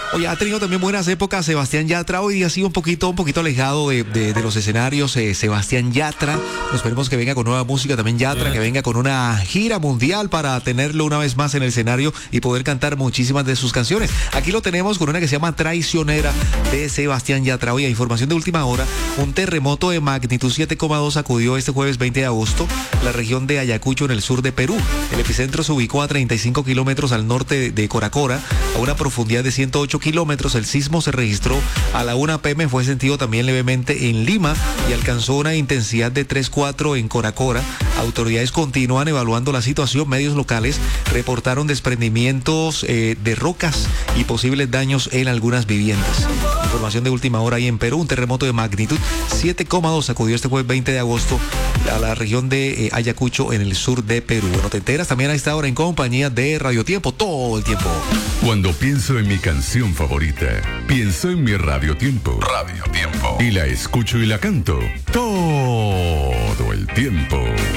Oye, ha tenido también buenas épocas Sebastián Yatra. Hoy ha sido un poquito alejado de los escenarios. Sebastián Yatra. Esperemos que venga con nueva música también Yatra, que venga con una gira mundial para tenerlo una vez más en el escenario y poder cantar muchísimas de sus canciones. Aquí lo tenemos con una que se llama Traicionera de Sebastián Yatra. Oye, información de última hora. Un terremoto de magnitud 7,2 sacudió este jueves 20 de agosto la región de Ayacucho en el sur de Perú. El epicentro se ubicó a 35 kilómetros al norte de Coracora, a una profundidad de 108 kilómetros. El sismo se registró a la 1 p.m, fue sentido también levemente en Lima y alcanzó una intensidad de 3,4 en Coracora. Autoridades continúan evaluando la situación. Medios locales reportaron desprendimientos de rocas y posibles daños en algunas viviendas. Información de última hora ahí en Perú. Un terremoto de magnitud 7,2 sacudió este jueves 20 de agosto a la región de Ayacucho en el sur de Perú. Bueno, te enteras también a esta hora en compañía de Radio Tiempo, todo el tiempo. Cuando pienso en mi canción favorita, pienso en mi Radio Tiempo. Radio Tiempo. Y la escucho y la canto todo el tiempo.